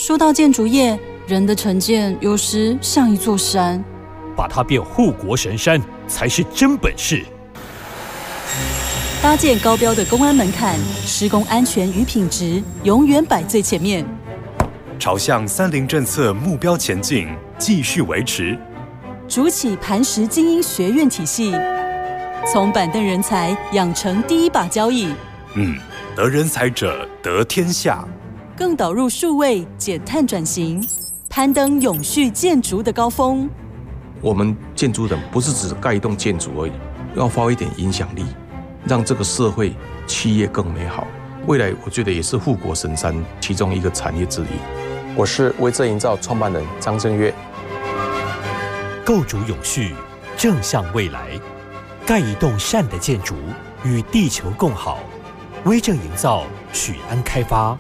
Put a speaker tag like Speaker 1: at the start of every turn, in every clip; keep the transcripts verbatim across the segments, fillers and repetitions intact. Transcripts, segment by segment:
Speaker 1: 说到建筑业，人的成见有时像一座山，
Speaker 2: 把它变护国神山才是真本事。
Speaker 1: 搭建高标的公安门槛，施工安全与品质永远摆最前面。
Speaker 3: 朝向三零政策目标前进，继续维持。
Speaker 1: 筑起磐石精英学院体系，从板凳人才养成第一把交椅。
Speaker 3: 嗯，得人才者得天下。
Speaker 1: 更导入数位减碳转型，攀登永续建筑的高峰。
Speaker 4: 我们建筑人不是只盖一栋建筑而已，要发挥一点影响力，让这个社会企业更美好。未来我觉得也是护国神山其中一个产业之一。
Speaker 5: 我是威泽营造创办人张正岳。
Speaker 2: 构筑永续，正向未来，盖一栋善的建筑，与地球共好。威正营造，许安开发。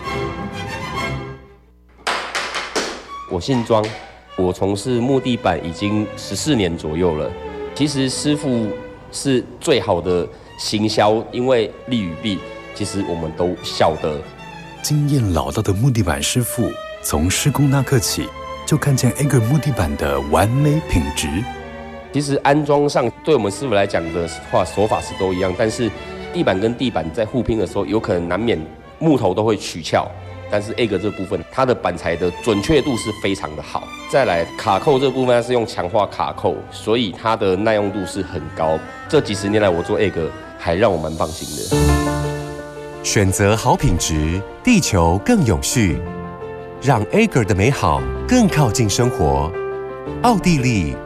Speaker 6: 我姓庄，我从事木地板已经十四年左右了。其实师傅是最好的行销，因为利与弊，其实我们都晓得。
Speaker 3: 经验老道的木地板师傅，从施工那刻起，就看见 Ager 木地板的完美品质。
Speaker 6: 其实安装上，对我们师傅来讲的话，手法是都一样，但是地板跟地板在互拼的时候，有可能难免木头都会取翘。但是 Ager 这部分，它的板材的准确度是非常的好。再来卡扣这部分，它是用强化卡扣，所以它的耐用度是很高。这几十年来，我做 Ager 还让我蛮放心的。
Speaker 7: 选择好品质，地球更永续，让 Ager 的美好更靠近生活。奥地利